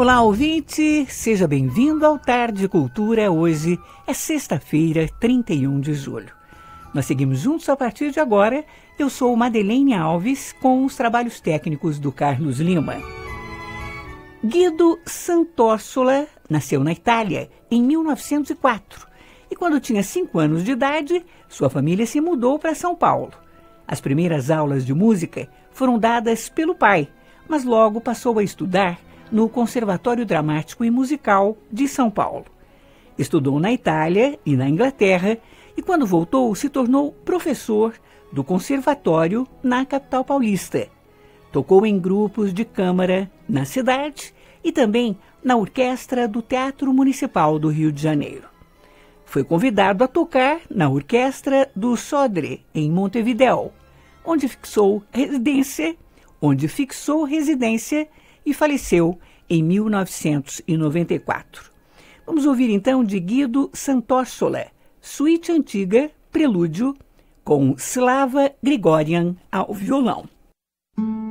Olá, ouvinte! Seja bem-vindo ao Tarde Cultura. Hoje é sexta-feira, 31 de julho. Nós seguimos juntos a partir de agora. Eu sou Madeleine Alves, com os trabalhos técnicos do Carlos Lima. Guido Santossola nasceu na Itália em 1904 e, quando tinha 5 anos de idade, sua família se mudou para São Paulo. As primeiras aulas de música foram dadas pelo pai, mas logo passou a estudar no Conservatório Dramático e Musical de São Paulo. Estudou na Itália e na Inglaterra e, quando voltou, se tornou professor do conservatório na capital paulista. Tocou em grupos de câmara na cidade e também na orquestra do Teatro Municipal do Rio de Janeiro. Foi convidado a tocar na orquestra do Sodre, em Montevidéu, onde fixou residência e faleceu em 1994. Vamos ouvir então de Guido Santossola, Suíte Antiga, Prelúdio, com Slava Grigorian ao violão.